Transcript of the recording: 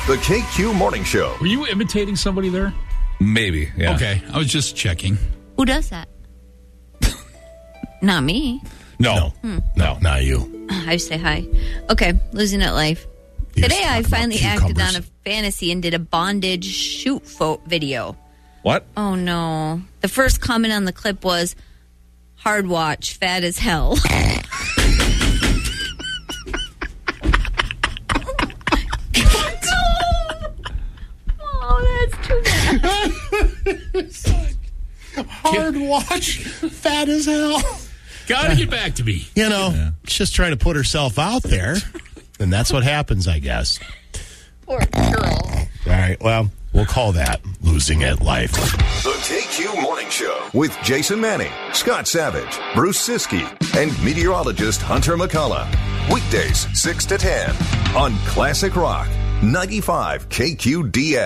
The KQ Morning Show. Were you imitating somebody there? Maybe, yeah. Okay, I was just checking. Who does that? Not me. No, not you. I say hi. Okay, losing it life. Today I finally acted on a fantasy and did a bondage shoot video. What? Oh, no. The first comment on the clip was, hard watch, fat as hell. Oh, that's too bad. Hard watch, fat as hell. Gotta get back to me. You know, she's trying to put herself out there, and that's what happens, I guess. Poor girl. All right, well, we'll call that losing at life. The KQ Morning Show with Jason Manning, Scott Savage, Bruce Siskey, and meteorologist Hunter McCullough. Weekdays 6 to 10 on Classic Rock 95 KQDS.